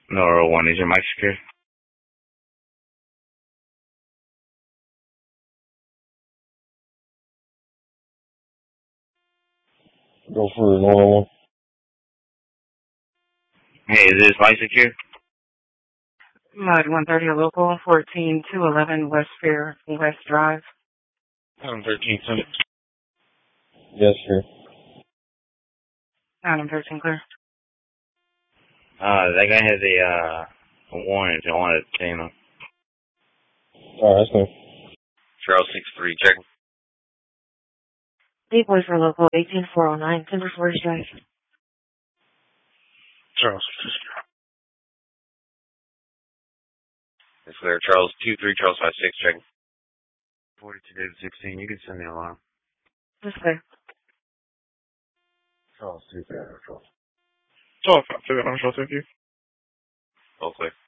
Nora 1, is your mic secure? Go for Nora 1. Hey, is this mic secure? Mud 130 local 14211 West Fair West Drive. 13 Summit. Yes, sir. Adam 13 clear. That guy has a warrant. I wanted to detain him. Alright, that's good. Charles 6-3, check. Deep Boy for local 18409 Timber Forest Drive. Charles. It's clear. Charles 2-3, Charles 5-6, check. 42 David 16, you can send the alarm. This clear. Charles 2-3, Charles. Charles 5-6, I'm sure, thank you. All clear.